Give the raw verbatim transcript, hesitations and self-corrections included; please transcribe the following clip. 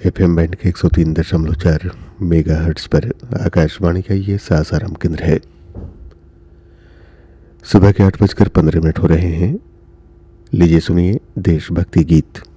F M band के एक सौ तीन दशमलव चार मेगा हर्ट्स पर आकाशवाणी का ये सासाराम केंद्र है। सुबह के आठ बजकर पंद्रह मिनट हो रहे हैं। लीजिए सुनिए देशभक्ति गीत।